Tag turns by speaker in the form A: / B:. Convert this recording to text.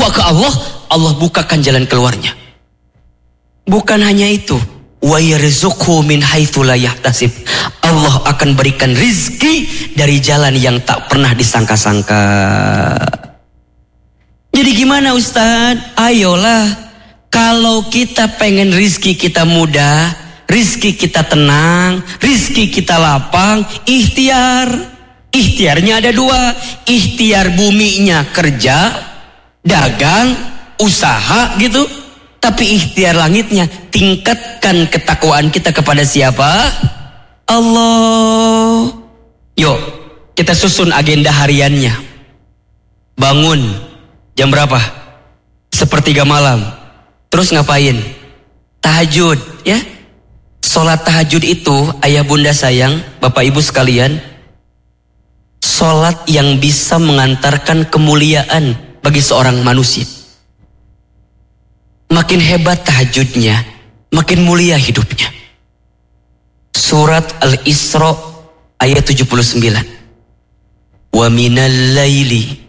A: bertakwa ke Allah, Allah bukakan jalan keluarnya. Bukan hanya itu, wa yarzuqhu min haitsu la yahtasib. Allah akan berikan rizki dari jalan yang tak pernah disangka-sangka. Jadi gimana Ustaz? Ayolah, kalau kita pengen rizki kita mudah, rizki kita tenang, rizki kita lapang, ikhtiar. Ikhtiarnya ada dua. Ikhtiar buminya kerja, dagang, usaha gitu. Tapi ikhtiar langitnya, tingkatkan ketakwaan kita kepada siapa? Allah. Yuk, kita susun agenda hariannya. Bangun jam berapa? 1:30 malam. Terus ngapain? Tahajud, ya. Sholat tahajud itu, ayah bunda sayang, bapak ibu sekalian, sholat yang bisa mengantarkan kemuliaan bagi seorang manusia. Makin hebat tahajudnya, makin mulia hidupnya. Surat Al-Isra ayat 79. Wa minal laili